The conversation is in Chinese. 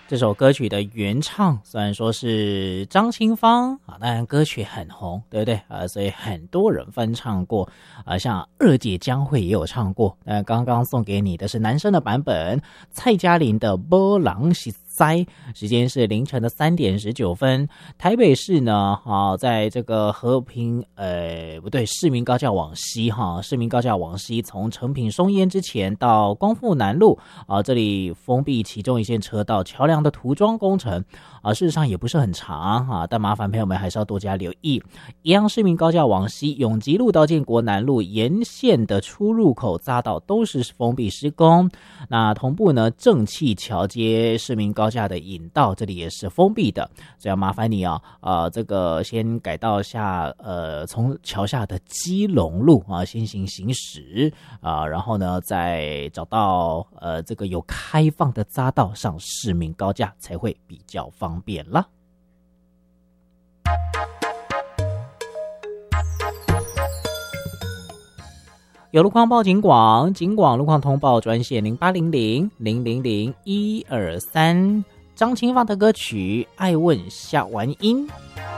这首歌曲的原唱虽然说是张清芳啊，当然歌曲很红，对不对啊？所以很多人翻唱过啊，像二姐江蕙也有唱过。刚刚送给你的是男生的版本，蔡嘉玲的《波浪是塞》，时间是凌晨的3点19分。台北市呢，在这个和平不对，市民高架往西市民高架往西，从成品松烟之前到光复南路这里封闭其中一线车道，桥梁的涂装工程事实上也不是很长但麻烦朋友们还是要多加留意。一样市民高架往西，永吉路到建国南路沿线的出入口匝道都是封闭施工。那同步呢，正气桥接市民高架的引道这里也是封闭的，所以要麻烦你这个先改道下从桥下的基隆路先行驶然后呢再找到这个有开放的匝道上市民高架才会比较方便啦。有路况报警广，警广路况通报专线0800-000-123。张清芳的歌曲《爱问下完音》。